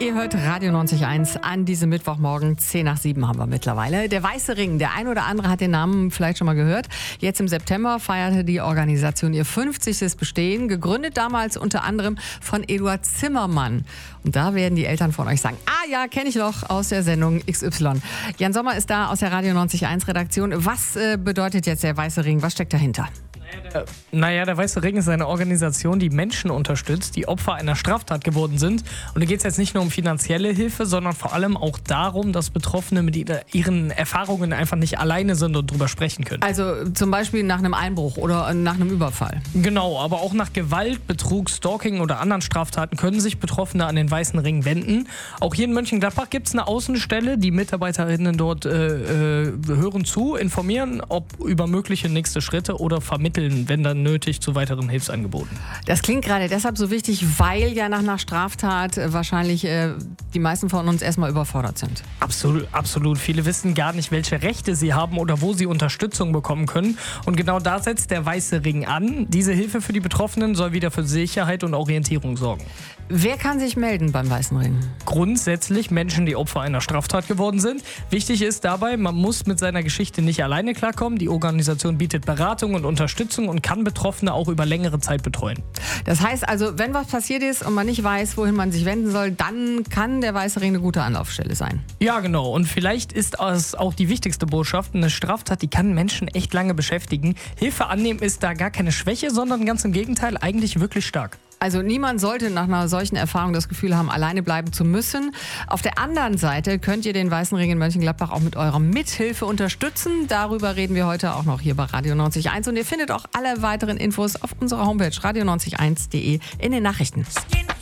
Ihr hört Radio 90.1 an diesem Mittwochmorgen, 6:10 haben wir mittlerweile. Der Weiße Ring, der ein oder andere hat den Namen vielleicht schon mal gehört. Jetzt im September feierte die Organisation ihr 50. Bestehen, gegründet damals unter anderem von Eduard Zimmermann. Und da werden die Eltern von euch sagen, ja, kenne ich noch aus der Sendung XY. Jan Sommer ist da aus der Radio 90.1 Redaktion. Was bedeutet jetzt der Weiße Ring? Was steckt dahinter? Der Weiße Ring ist eine Organisation, die Menschen unterstützt, die Opfer einer Straftat geworden sind. Und da geht es jetzt nicht nur um finanzielle Hilfe, sondern vor allem auch darum, dass Betroffene mit ihren Erfahrungen einfach nicht alleine sind und drüber sprechen können. Also zum Beispiel nach einem Einbruch oder nach einem Überfall. Genau, aber auch nach Gewalt, Betrug, Stalking oder anderen Straftaten können sich Betroffene an den Weißen Ring wenden. Auch hier in Mönchengladbach gibt es eine Außenstelle. Die Mitarbeiterinnen dort hören zu, informieren über mögliche nächste Schritte oder vermitteln, wenn dann nötig, zu weiteren Hilfsangeboten. Das klingt gerade deshalb so wichtig, weil ja nach einer Straftat wahrscheinlich die meisten von uns erstmal überfordert sind. Absolut. Viele wissen gar nicht, welche Rechte sie haben oder wo sie Unterstützung bekommen können. Und genau da setzt der Weiße Ring an. Diese Hilfe für die Betroffenen soll wieder für Sicherheit und Orientierung sorgen. Wer kann sich melden beim Weißen Ring? Grundsätzlich Menschen, die Opfer einer Straftat geworden sind. Wichtig ist dabei, man muss mit seiner Geschichte nicht alleine klarkommen. Die Organisation bietet Beratung und Unterstützung und kann Betroffene auch über längere Zeit betreuen. Das heißt also, wenn was passiert ist und man nicht weiß, wohin man sich wenden soll, dann kann der Weiße Ring eine gute Anlaufstelle sein. Ja, genau. Und vielleicht ist es auch die wichtigste Botschaft. Eine Straftat, die kann Menschen echt lange beschäftigen. Hilfe annehmen ist da gar keine Schwäche, sondern ganz im Gegenteil eigentlich wirklich stark. Also niemand sollte nach einer solchen Erfahrung das Gefühl haben, alleine bleiben zu müssen. Auf der anderen Seite könnt ihr den Weißen Ring in Mönchengladbach auch mit eurer Mithilfe unterstützen. Darüber reden wir heute auch noch hier bei Radio 90.1. Und ihr findet auch alle weiteren Infos auf unserer Homepage radio90.1.de in den Nachrichten.